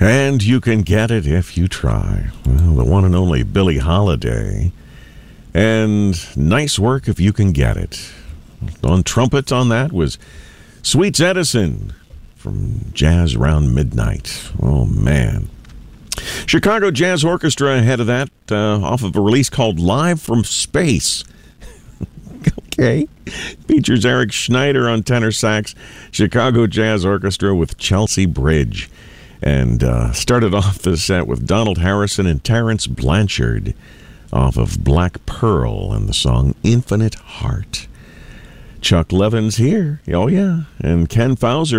And you can get it if you try. Well, the one and only Billie Holiday. And Nice Work If You Can Get It. On trumpet on that was Sweets Edison from Jazz Around Midnight. Oh, man. Chicago Jazz Orchestra ahead of that, off of a release called Live from Space. Okay. Features Eric Schneider on tenor sax. Chicago Jazz Orchestra with Chelsea Bridge. And started off the set with Donald Harrison and Terrence Blanchard off of Black Pearl and the song Infinite Heart. Chuck Levin's here. Oh, yeah. And Ken Fauser